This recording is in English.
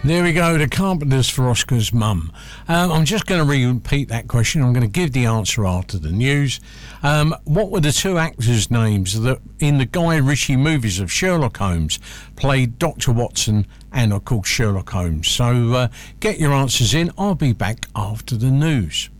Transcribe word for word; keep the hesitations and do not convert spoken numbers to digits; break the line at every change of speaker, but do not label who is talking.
There we go, the Carpenters for Oscar's mum. Um, I'm just going to repeat that question. I'm going to give the answer after the news. Um, what were the two actors' names that in the Guy Ritchie movies of Sherlock Holmes played Doctor Watson and, of course, Sherlock Holmes? So uh, get your answers in. I'll be back after the news.